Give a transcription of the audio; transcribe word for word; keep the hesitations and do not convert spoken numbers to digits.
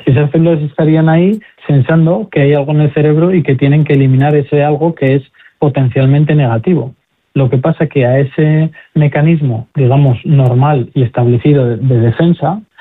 Esas células estarían ahí pensando que hay algo en el cerebro y que tienen que eliminar ese algo que es potencialmente negativo. Lo que pasa es que a ese mecanismo, digamos, normal y establecido de, de defensa,